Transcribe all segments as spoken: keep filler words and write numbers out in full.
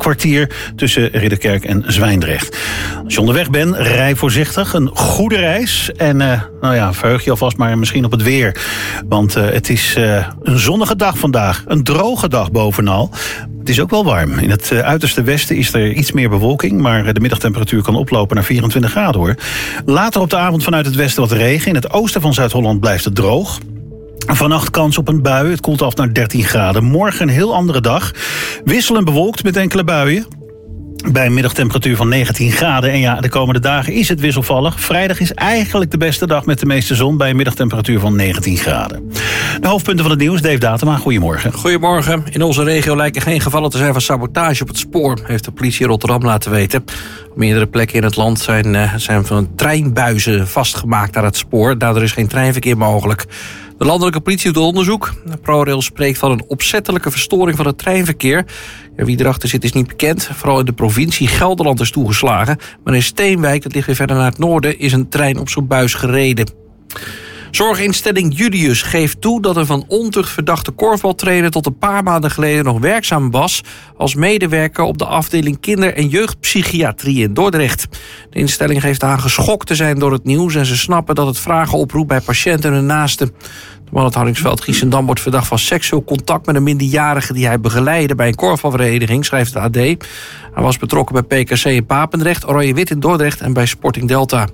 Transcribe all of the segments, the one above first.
kwartier tussen Ridderkerk en Zwijndrecht. Als je onderweg bent, rij voorzichtig. Een goede reis. En uh, nou ja, verheug je alvast maar misschien op het weer. Want uh, het is uh, een zonnige dag vandaag. Een droge dag bovenal. Het is ook wel warm. In het uh, uiterste westen is er iets meer bewolking, maar de middagtemperatuur kan oplopen naar vierentwintig graden hoor. Later op de avond vanuit het westen wat regen. In het oosten van Zuid-Holland blijft het droog. Vannacht kans op een bui. Het koelt af naar dertien graden. Morgen een heel andere dag. Wisselend bewolkt met enkele buien. Bij een middagtemperatuur van negentien graden. En ja, de komende dagen is het wisselvallig. Vrijdag is eigenlijk de beste dag met de meeste zon bij een middagtemperatuur van negentien graden. De hoofdpunten van het nieuws, Dave Datema, goedemorgen. Goedemorgen. In onze regio lijken geen gevallen te zijn van sabotage op het spoor, heeft de politie Rotterdam laten weten. Op meerdere plekken in het land zijn, uh, zijn van treinbuizen vastgemaakt aan het spoor. Daardoor is geen treinverkeer mogelijk. De landelijke politie doet onderzoek. ProRail spreekt van een opzettelijke verstoring van het treinverkeer. Ja, wie erachter zit is niet bekend. Vooral in de provincie Gelderland is toegeslagen. Maar in Steenwijk, dat ligt weer verder naar het noorden, is een trein op zo'n buis gereden. Zorginstelling Julius geeft toe dat een van ontucht verdachte korfbaltrainer tot een paar maanden geleden nog werkzaam was als medewerker op de afdeling kinder- en jeugdpsychiatrie in Dordrecht. De instelling geeft aan geschokt te zijn door het nieuws en ze snappen dat het vragen oproept bij patiënten en hun naasten. De man uit Hardingsveld Giessendam wordt verdacht van seksueel contact met een minderjarige die hij begeleidde bij een korfbalvereniging, schrijft het A D. Hij was betrokken bij P K C in Papendrecht, Oranje-Wit in Dordrecht en bij Sporting Delta.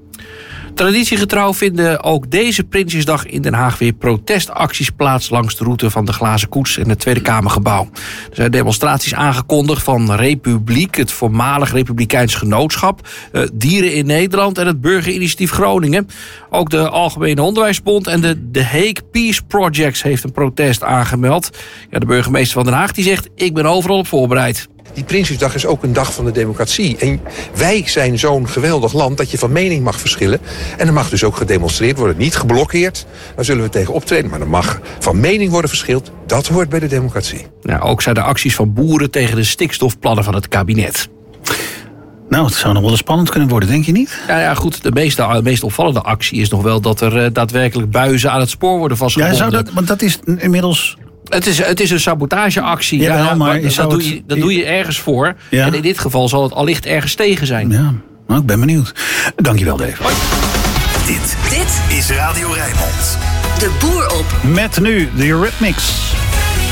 Traditiegetrouw vinden ook deze Prinsjesdag in Den Haag weer protestacties plaats langs de route van de Glazen Koets en het Tweede Kamergebouw. Er zijn demonstraties aangekondigd van Republiek, het voormalig Republikeins Genootschap, uh, Dieren in Nederland en het Burgerinitiatief Groningen. Ook de Algemene Onderwijsbond en de The Hague Peace Projects heeft een protest aangemeld. Ja, de burgemeester van Den Haag die zegt, ik ben overal op voorbereid. Die Prinsjesdag is ook een dag van de democratie. En wij zijn zo'n geweldig land dat je van mening mag verschillen. En er mag dus ook gedemonstreerd worden, niet geblokkeerd. Daar zullen we tegen optreden, maar er mag van mening worden verschild. Dat hoort bij de democratie. Ja, ook zijn er acties van boeren tegen de stikstofplannen van het kabinet. Nou, het zou nog wel eens spannend kunnen worden, denk je niet? Ja, ja goed, de meest, de meest opvallende actie is nog wel dat er uh, daadwerkelijk buizen aan het spoor worden vastgebonden. Ja, zou dat, want dat is inmiddels... Het is, het is een sabotageactie. Ja, ja, maar dat, dat, doe je, dat doe je ergens voor. Ja. En in dit geval zal het allicht ergens tegen zijn. Ja, nou, ik ben benieuwd. Dankjewel, Dave. Hoi. Dit, dit is Radio Rijnmond. De Boer op. Met nu de Eurythmics.